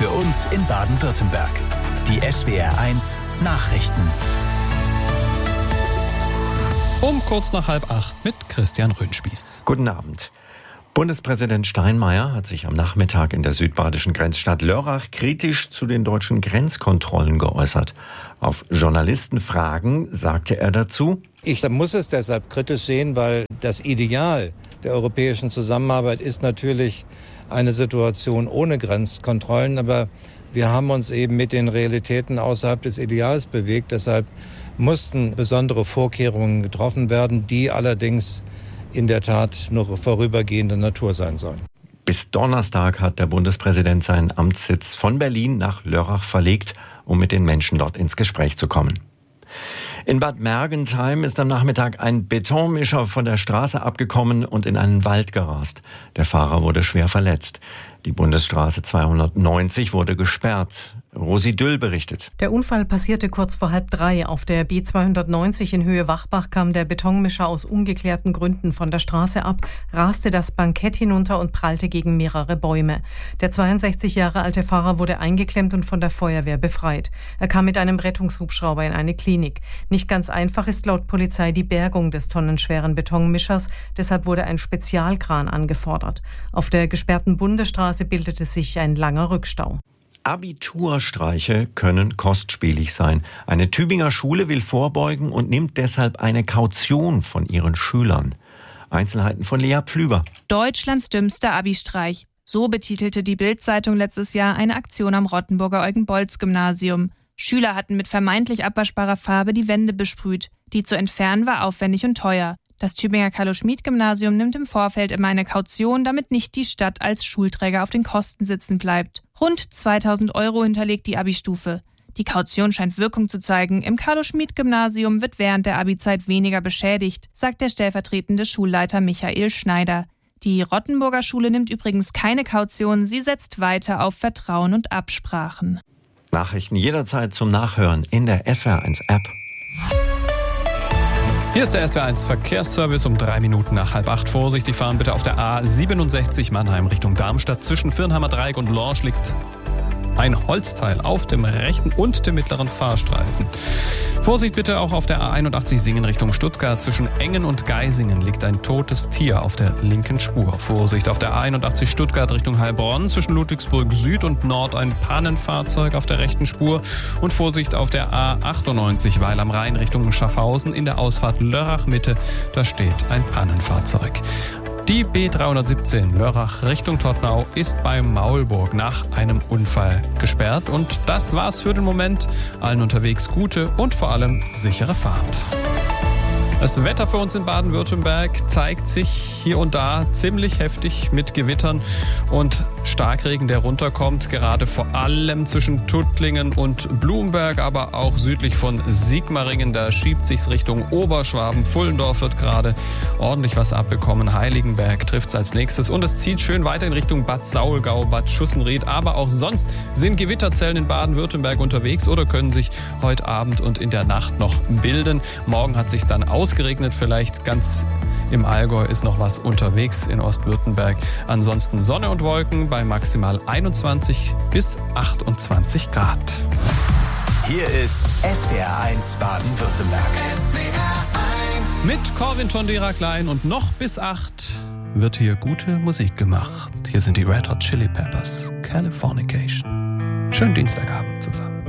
für uns in Baden-Württemberg. Die SWR1 Nachrichten. Um kurz nach 7:30 mit Christian Röhnspieß. Guten Abend. Bundespräsident Steinmeier hat sich am Nachmittag in der südbadischen Grenzstadt Lörrach kritisch zu den deutschen Grenzkontrollen geäußert. Auf Journalistenfragen sagte er dazu: Ich muss es deshalb kritisch sehen, weil das Ideal der europäischen Zusammenarbeit ist natürlich eine Situation ohne Grenzkontrollen, aber wir haben uns eben mit den Realitäten außerhalb des Ideals bewegt. Deshalb mussten besondere Vorkehrungen getroffen werden, die allerdings in der Tat nur vorübergehender Natur sein sollen. Bis Donnerstag hat der Bundespräsident seinen Amtssitz von Berlin nach Lörrach verlegt, um mit den Menschen dort ins Gespräch zu kommen. In Bad Mergentheim ist am Nachmittag ein Betonmischer von der Straße abgekommen und in einen Wald gerast. Der Fahrer wurde schwer verletzt. Die Bundesstraße 290 wurde gesperrt. Rosi Düll berichtet. Der Unfall passierte kurz vor 2:30. Auf der B290 in Höhe Wachbach kam der Betonmischer aus ungeklärten Gründen von der Straße ab, raste das Bankett hinunter und prallte gegen mehrere Bäume. Der 62 Jahre alte Fahrer wurde eingeklemmt und von der Feuerwehr befreit. Er kam mit einem Rettungshubschrauber in eine Klinik. Nicht ganz einfach ist laut Polizei die Bergung des tonnenschweren Betonmischers. Deshalb wurde ein Spezialkran angefordert. Auf der gesperrten Bundesstraße bildete sich ein langer Rückstau. Abiturstreiche können kostspielig sein. Eine Tübinger Schule will vorbeugen und nimmt deshalb eine Kaution von ihren Schülern. Einzelheiten von Lea Pflüger. Deutschlands dümmster Abi-Streich. So betitelte die Bild-Zeitung letztes Jahr eine Aktion am Rottenburger Eugen-Bolz-Gymnasium. Schüler hatten mit vermeintlich abwaschbarer Farbe die Wände besprüht. Die zu entfernen war aufwendig und teuer. Das Tübinger Carlo-Schmid-Gymnasium nimmt im Vorfeld immer eine Kaution, damit nicht die Stadt als Schulträger auf den Kosten sitzen bleibt. Rund 2.000 € hinterlegt die Abi-Stufe. Die Kaution scheint Wirkung zu zeigen. Im Carlo-Schmid-Gymnasium wird während der Abi-Zeit weniger beschädigt, sagt der stellvertretende Schulleiter Michael Schneider. Die Rottenburger Schule nimmt übrigens keine Kaution. Sie setzt weiter auf Vertrauen und Absprachen. Nachrichten jederzeit zum Nachhören in der SWR1-App. Hier ist der SWR1 Verkehrsservice um 3 Minuten nach 7:30. Vorsichtig fahren bitte auf der A67 Mannheim Richtung Darmstadt. Zwischen Firnheimer Dreieck und Lorsch liegt ein Holzteil auf dem rechten und dem mittleren Fahrstreifen. Vorsicht bitte auch auf der A81 Singen Richtung Stuttgart. Zwischen Engen und Geisingen liegt ein totes Tier auf der linken Spur. Vorsicht auf der A81 Stuttgart Richtung Heilbronn. Zwischen Ludwigsburg Süd und Nord ein Pannenfahrzeug auf der rechten Spur. Und Vorsicht auf der A98 Weil am Rhein Richtung Schaffhausen in der Ausfahrt Lörrach Mitte. Da steht ein Pannenfahrzeug. Die B317 Lörrach Richtung Todtnau ist bei Maulburg nach einem Unfall gesperrt. Und das war's für den Moment. Allen unterwegs gute und vor allem sichere Fahrt. Das Wetter für uns in Baden-Württemberg zeigt sich hier und da ziemlich heftig mit Gewittern und Starkregen, der runterkommt. Gerade vor allem zwischen Tuttlingen und Blumberg, aber auch südlich von Sigmaringen. Da schiebt sich's Richtung Oberschwaben. Pfullendorf wird gerade ordentlich was abbekommen. Heiligenberg trifft's als nächstes. Und es zieht schön weiter in Richtung Bad Saulgau, Bad Schussenried. Aber auch sonst sind Gewitterzellen in Baden-Württemberg unterwegs oder können sich heute Abend und in der Nacht noch bilden. Morgen hat sich's dann ausgeregnet. Vielleicht ganz im Allgäu ist noch was unterwegs in Ostwürttemberg. Ansonsten Sonne und Wolken bei maximal 21 bis 28 Grad. Hier ist SWR1 Baden-Württemberg. Mit Corwin Tondera Klein und noch bis 8 wird hier gute Musik gemacht. Hier sind die Red Hot Chili Peppers, Californication. Schönen Dienstagabend zusammen.